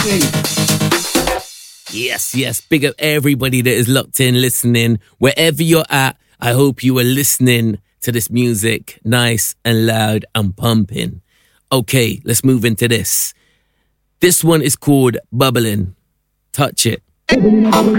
Yes, yes. Big up everybody that is locked in, listening. Wherever you're at, I hope you are listening to this music nice and loud and pumping. Okay, let's move into this. This one is called Bubbling. Touch it.